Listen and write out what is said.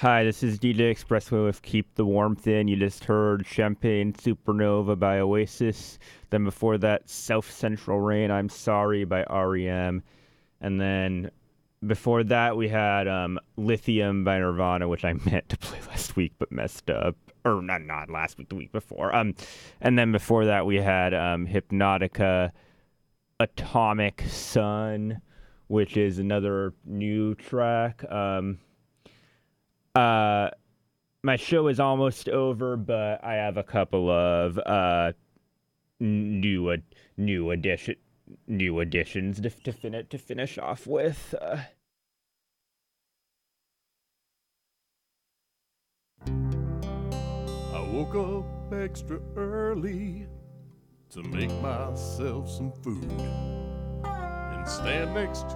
Hi, this is DJ Expressway with Keep the Warmth In. You just heard Champagne Supernova by Oasis. Then before that, South Central Rain, I'm Sorry by REM. And then before that, we had Lithium by Nirvana, which I meant to play last week but messed up. Or not last week, the week before. And then before that, we had Hypnotica, Atomic Sun, which is another new track. Uh, my show is almost over, but I have a couple of new new addition new additions to finish off with. I woke up extra early to make myself some food and stand next to